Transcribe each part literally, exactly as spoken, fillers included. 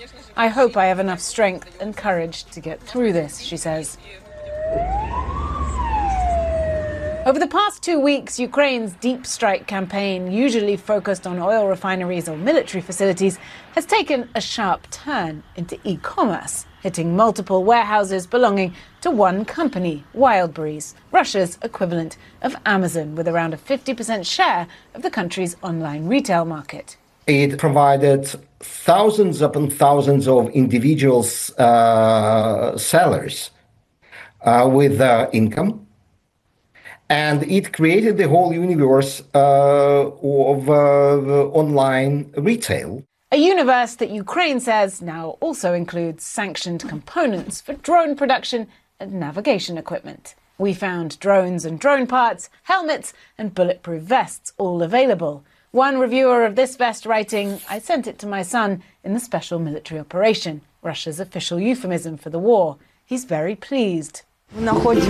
I hope I have enough strength and courage to get through this, she says. Over the past two weeks, Ukraine's deep strike campaign, usually focused on oil refineries or military facilities, has taken a sharp turn into e-commerce, hitting multiple warehouses belonging to one company, Wildberries, Russia's equivalent of Amazon, with around a fifty percent share of the country's online retail market. It provided thousands upon thousands of individuals, uh, sellers uh, with uh, income. And it created the whole universe uh, of uh, online retail. A universe that Ukraine says now also includes sanctioned components for drone production and navigation equipment. We found drones and drone parts, helmets and bulletproof vests all available. One reviewer of this vest writing, "I sent it to my son in the special military operation," Russia's official euphemism for the war. He's very pleased. Before the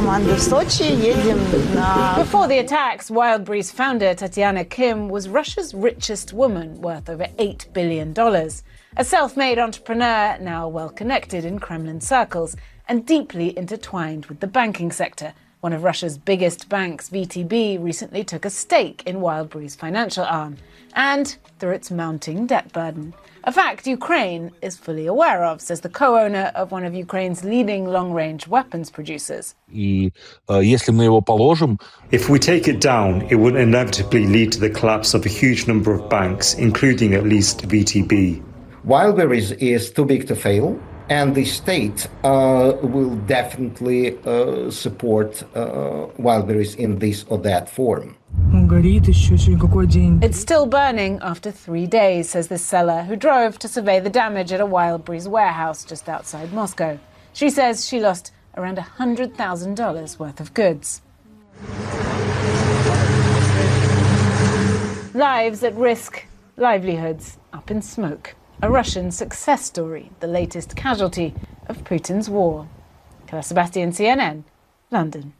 attacks, Wildberries founder Tatiana Kim was Russia's richest woman, worth over eight billion dollars. A self-made entrepreneur, now well-connected in Kremlin circles and deeply intertwined with the banking sector. One of Russia's biggest banks, V T B, recently took a stake in Wildberries' financial arm, and through its mounting debt burden. A fact Ukraine is fully aware of, says the co-owner of one of Ukraine's leading long-range weapons producers. If we take it down, it will inevitably lead to the collapse of a huge number of banks, including at least V T B. Wildberries is too big to fail, and the state uh, will definitely uh, support uh, Wildberries in this or that form. It's still burning after three days, says this seller, who drove to survey the damage at a Wildberries warehouse just outside Moscow. She says she lost around one hundred thousand dollars worth of goods. Lives at risk, livelihoods up in smoke. A Russian success story, the latest casualty of Putin's war. Claire Sebastian, C N N, London.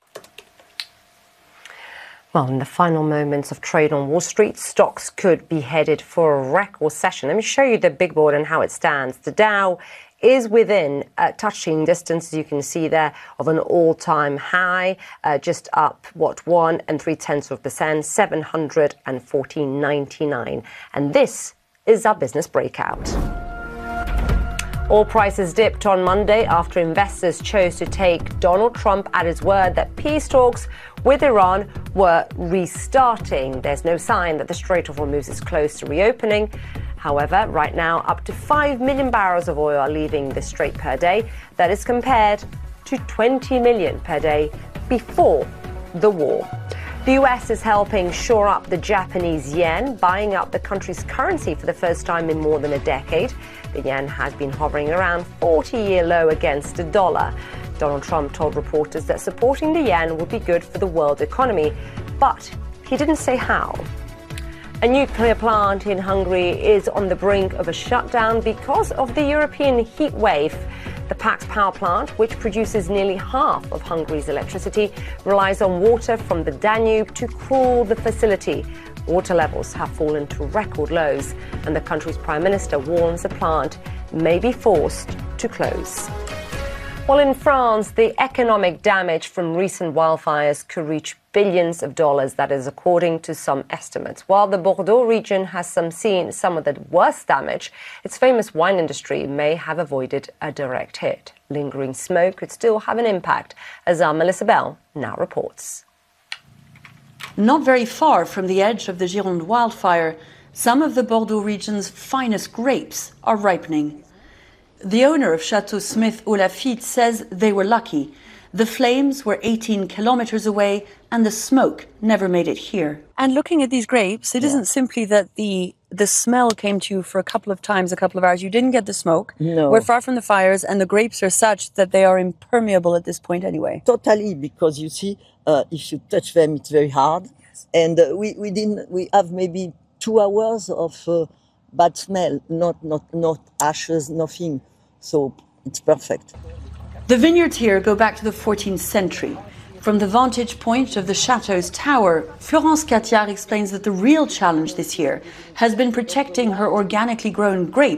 Well, in the final moments of trade on Wall Street, stocks could be headed for a record session. Let me show you the big board and how it stands. The Dow is within uh, touching distance, as you can see there, of an all-time high, uh, just up, what, one and three tenths of a percent, seven hundred fourteen ninety-nine. And this is our business breakout. Oil prices dipped on Monday after investors chose to take Donald Trump at his word that peace talks with Iran were restarting. There's no sign that the Strait of Hormuz is close to reopening. However, right now, up to five million barrels of oil are leaving the strait per day. That is compared to twenty million per day before the war. The U S is helping shore up the Japanese yen, buying up the country's currency for the first time in more than a decade. The yen has been hovering around forty-year low against the dollar. Donald Trump told reporters that supporting the yen would be good for the world economy, but he didn't say how. A nuclear plant in Hungary is on the brink of a shutdown because of the European heat wave. The Pax power plant, which produces nearly half of Hungary's electricity, relies on water from the Danube to cool the facility. Water levels have fallen to record lows, and the country's prime minister warns the plant may be forced to close. Well, in France, the economic damage from recent wildfires could reach billions of dollars. That is according to some estimates. While the Bordeaux region has some seen some of the worst damage, its famous wine industry may have avoided a direct hit. Lingering smoke could still have an impact, as our Melissa Bell now reports. Not very far from the edge of the Gironde wildfire, some of the Bordeaux region's finest grapes are ripening. The owner of Chateau Smith au Lafitte says they were lucky. The flames were eighteen kilometers away and the smoke never made it here. And looking at these grapes, it yeah. isn't simply that the the smell came to you for a couple of times, a couple of hours. You didn't get the smoke. No. We're far from the fires, and the grapes are such that they are impermeable at this point anyway. Totally, because you see, uh, if you touch them, it's very hard. Yes. And uh, we, we didn't, we have maybe two hours of uh, bad smell, not, not, not ashes, nothing. So it's perfect. The vineyards here go back to the fourteenth century. From the vantage point of the chateau's tower, Florence Catiard explains that the real challenge this year has been protecting her organically grown grapes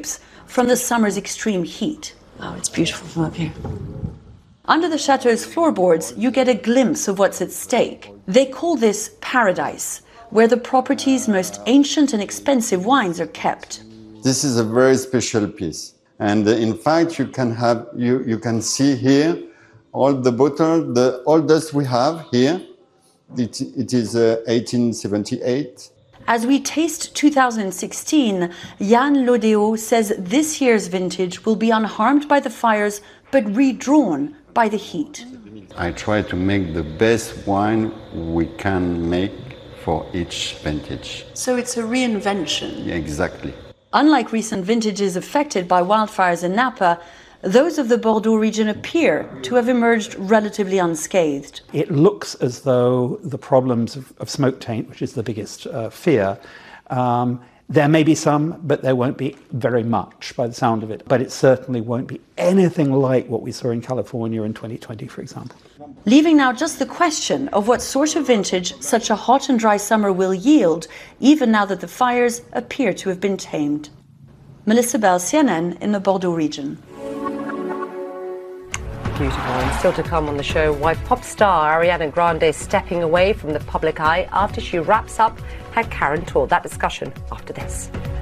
from the summer's extreme heat. Oh, it's beautiful from up here. Under the chateau's floorboards, you get a glimpse of what's at stake. They call this paradise, where the property's most ancient and expensive wines are kept. This is a very special piece. And in fact, you can have you, you can see here all the bottle, the oldest we have here. It, it is uh, eighteen seventy-eight. As we taste two thousand sixteen, Yann Lodéo says this year's vintage will be unharmed by the fires, but redrawn by the heat. I try to make the best wine we can make for each vintage. So it's a reinvention. Exactly. Unlike recent vintages affected by wildfires in Napa, those of the Bordeaux region appear to have emerged relatively unscathed. It looks as though the problems of, of smoke taint, which is the biggest uh, fear, um, there may be some, but there won't be very much by the sound of it. But it certainly won't be anything like what we saw in California in twenty twenty, for example. Leaving now just the question of what sort of vintage such a hot and dry summer will yield, even now that the fires appear to have been tamed. Melissa Bell, C N N, in the Bordeaux region. Beautiful. And still to come on the show, why pop star Ariana Grande is stepping away from the public eye after she wraps up her Karen tour. That discussion after this.